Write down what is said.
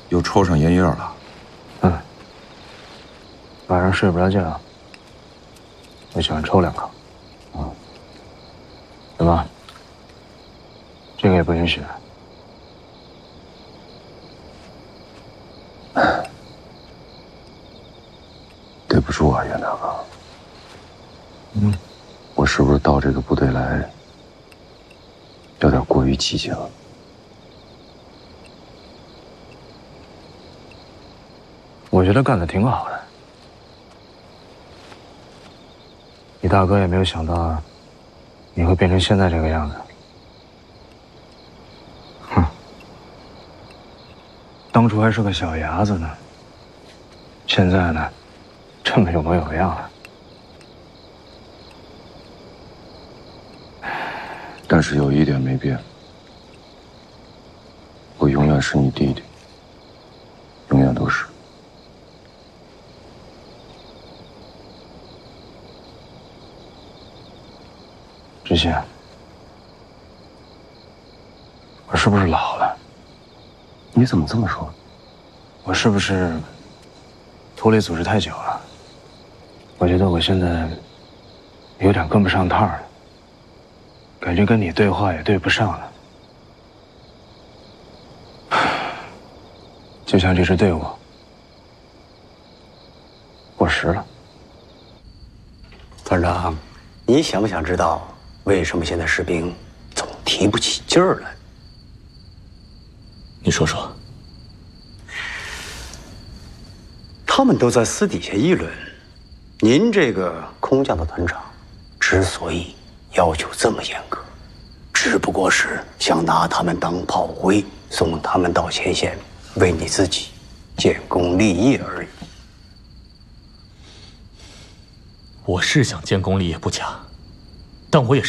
又抽上烟叶了。 晚上睡不着觉，我喜欢抽2口。怎么？这个也不允许？ 对不住啊，袁大哥。我是不是到这个部队来有点过于激进了？ 我觉得干得挺好的。你大哥也没有想到，你会变成现在这个样子。哼，当初还是个小伢子呢，现在呢，这么有模有样了。 但是有一点没变，我永远是你弟弟，永远都是。知县，我是不是老了？ 你怎么这么说？ 我是不是脱离组织太久了？我觉得我现在有点跟不上趟了，感觉跟你对话也对不上了。就像这支队伍过时了。 团长，你想不想知道为什么现在士兵总提不起劲儿来？ 你说说。 他们都在私底下议论，您这个空降的团长之所以要求这么严格，只不过是想拿他们当炮灰，送他们到前线，为你自己建功立业而已。 我是想建功立业不假，但我也是。